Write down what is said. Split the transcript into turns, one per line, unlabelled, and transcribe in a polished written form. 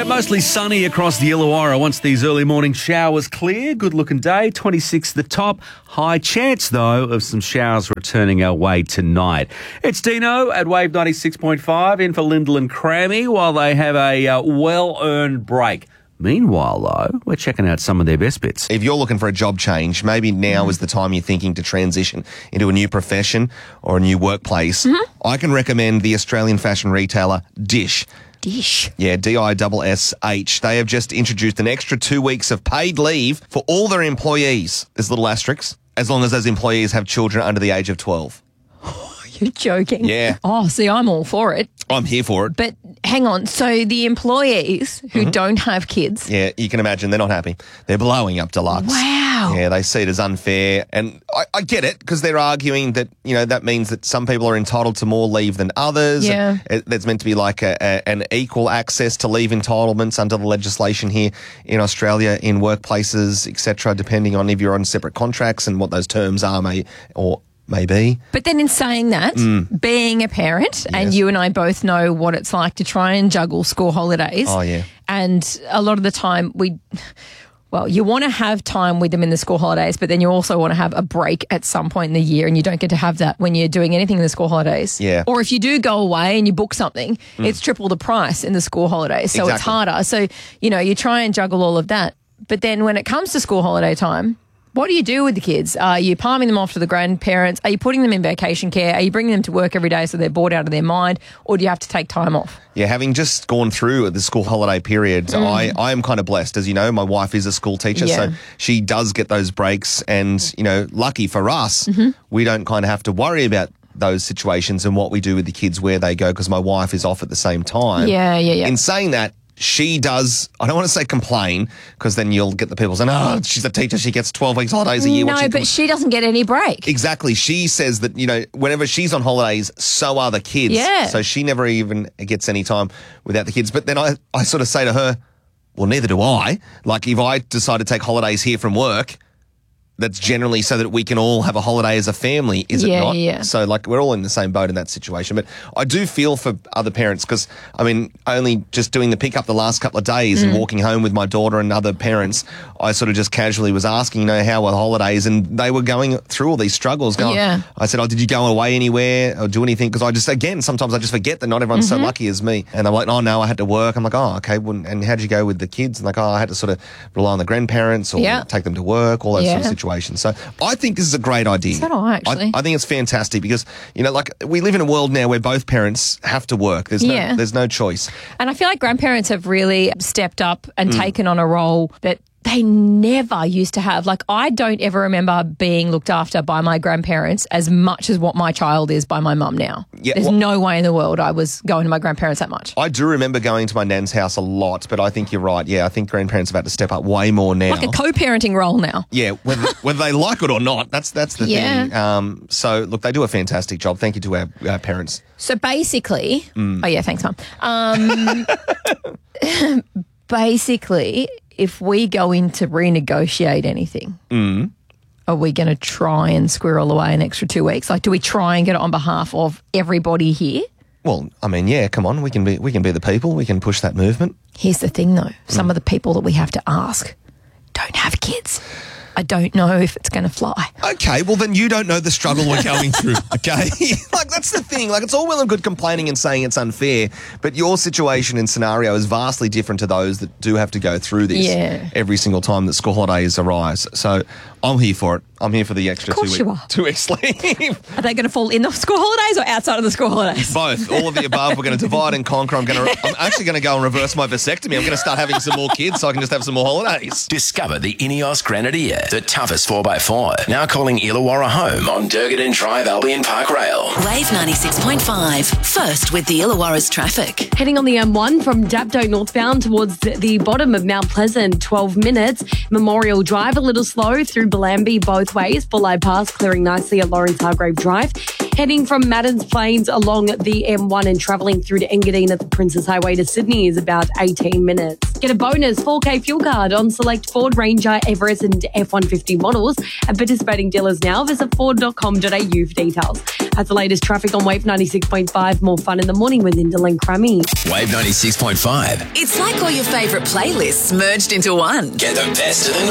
Yeah, mostly sunny across the Illawarra once these early morning showers clear. Good looking day, 26 the top. High chance, though, of some showers returning our way tonight. It's Dino at Wave 96.5 in for Lyndall and Crammy while they have a well-earned break. Meanwhile, though, we're checking out some of their best bits.
If you're looking for a job change, maybe now is the time you're thinking to transition into a new profession or a new workplace. I can recommend the Australian fashion retailer Dish.
Dish.
Yeah, DISSH. They have just introduced an extra 2 weeks of paid leave for all their employees. There's little asterisks, as long as those employees have children under the age of 12.
You're joking.
Yeah.
Oh, see, I'm all for it.
I'm here for it.
But hang on. So the employees who don't have kids.
Yeah, you can imagine they're not happy. They're blowing up deluxe.
Wow.
Yeah, they see it as unfair. And I get it because they're arguing that, you know, that means that some people are entitled to more leave than others.
Yeah.
There's meant to be like an equal access to leave entitlements under the legislation here in Australia in workplaces, etc., depending on if you're on separate contracts and what those terms are maybe.
But then in saying that, being a parent, and you and I both know what it's like to try and juggle school holidays.
Oh, yeah.
And a lot of the time you want to have time with them in the school holidays, but then you also want to have a break at some point in the year, and you don't get to have that when you're doing anything in the school holidays.
Yeah.
Or if you do go away and you book something, it's triple the price in the school holidays. So it's harder. So, you know, you try and juggle all of that. But then when it comes to school holiday time, what do you do with the kids? Are you palming them off to the grandparents? Are you putting them in vacation care? Are you bringing them to work every day so they're bored out of their mind? Or do you have to take time off?
Yeah, having just gone through the school holiday period, I am kind of blessed. As you know, my wife is a school teacher, so she does get those breaks. And, you know, lucky for us, we don't kind of have to worry about those situations and what we do with the kids, where they go, because my wife is off at the same time.
Yeah.
In saying that, she does, I don't want to say complain, because then you'll get the people saying, oh, she's a teacher, she gets 12 weeks holidays a year.
No, but she doesn't get any break.
Exactly. She says that, you know, whenever she's on holidays, so are the kids.
Yeah.
So she never even gets any time without the kids. But then I sort of say to her, well, neither do I. Like, if I decide to take holidays here from work, that's generally so that we can all have a holiday as a family, is it not?
Yeah.
So, like, we're all in the same boat in that situation. But I do feel for other parents because, I mean, only just doing the pickup the last couple of days and walking home with my daughter and other parents, I sort of just casually was asking, you know, how were the holidays? And they were going through all these struggles. I said, did you go away anywhere or do anything? Because sometimes I just forget that not everyone's so lucky as me. And they're like, oh, no, I had to work. I'm like, oh, okay. Well, and how'd you go with the kids? And like, oh, I had to sort of rely on the grandparents or take them to work, all those sort of situations. So I think this is a great idea.
So do I, actually.
I think it's fantastic because, you know, like, we live in a world now where both parents have to work. There's no choice.
And I feel like grandparents have really stepped up and taken on a role that they never used to have. Like, I don't ever remember being looked after by my grandparents as much as what my child is by my mum now.
Yeah,
There's no way in the world I was going to my grandparents that much.
I do remember going to my nan's house a lot, but I think you're right. Yeah, I think grandparents have had to step up way more now.
Like a co-parenting role now.
Yeah, whether they like it or not, that's the thing. So, look, they do a fantastic job. Thank you to our parents.
So basically, oh yeah, thanks, Mum. Basically, if we go in to renegotiate anything, are we going to try and squirrel away an extra 2 weeks? Like, do we try and get it on behalf of everybody here?
Well, I mean, yeah, come on, we can be the people. We can push that movement.
Here's the thing, though. Some of the people that we have to ask don't have kids. I don't know if it's going to fly.
Okay, well, then you don't know the struggle we're going through, okay? Like, that's the thing. Like, it's all well and good complaining and saying it's unfair, but your situation and scenario is vastly different to those that do have to go through this every single time that school holidays arise. So I'm here for it. I'm here for the extra 2 weeks leave.
Are they going to fall in the school holidays or outside of the school holidays?
Both. All of the above. We're going to divide and conquer. I'm actually going to go and reverse my vasectomy. I'm going to start having some more kids so I can just have some more holidays.
Discover the Ineos Grenadier, the toughest 4x4. Now calling Illawarra home on Durgadin Drive, Albion Park Rail.
Wave 96.5. First with the Illawarra's traffic.
Heading on the M1 from Dapto northbound towards the bottom of Mount Pleasant, 12 minutes. Memorial Drive a little slow through Bellambi both ways. Bulleye Pass clearing nicely at Lawrence Hargrave Drive. Heading from Maddens Plains along the M1 and travelling through to Engadine at the Princess Highway to Sydney is about 18 minutes. Get a bonus 4K fuel card on select Ford Ranger, Everest and F-150 models at participating dealers now. Visit ford.com.au for details. That's the latest traffic on Wave 96.5. More fun in the morning with Indel and Crummy.
Wave 96.5.
It's like all your favourite playlists merged into one.
Get the best of the